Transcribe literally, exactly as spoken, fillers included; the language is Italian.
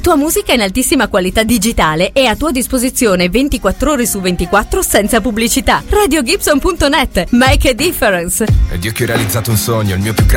tua musica in altissima qualità digitale e a tua disposizione ventiquattro ore su ventiquattro senza pubblicità. radio gibson punto net. Make a difference. Ed io che ho realizzato un sogno, il mio più grande